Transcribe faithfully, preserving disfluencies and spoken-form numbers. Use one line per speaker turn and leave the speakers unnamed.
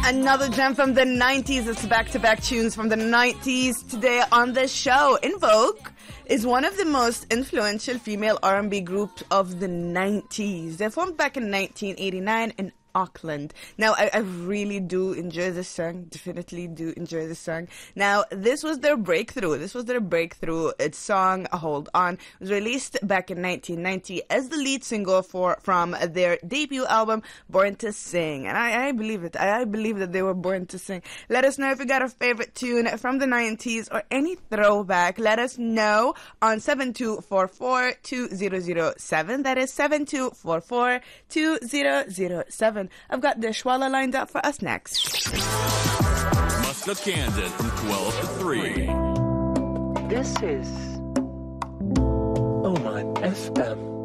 Another gem from the nineties. It's back-to-back tunes from the nineties. Today on the show, En Vogue is one of the most influential female R and B groups of the nineties. They formed back in nineteen eighty-nine in Auckland. Now, I, I really do enjoy this song. Definitely do enjoy this song. Now, this was their breakthrough. This was their breakthrough. Its song, Hold On, was released back in nineteen ninety as the lead single for from their debut album, Born to Sing. And I, I believe it. I, I believe that they were born to sing. Let us know if you got a favorite tune from the nineties or any throwback. Let us know on seven two four four, two zero zero seven. That is seven two four four, two zero zero seven. I've got the Shwala lined up for us next.
Muska Candid from twelve to three.
This is Oman F M.